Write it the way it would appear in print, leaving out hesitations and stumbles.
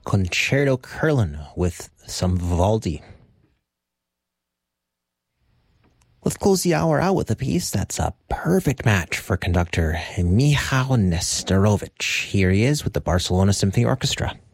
Concerto Curlin with some Vivaldi. Let's close the hour out with a piece that's a perfect match for conductor Michał Nesterovich. Here he is with the Barcelona Symphony Orchestra.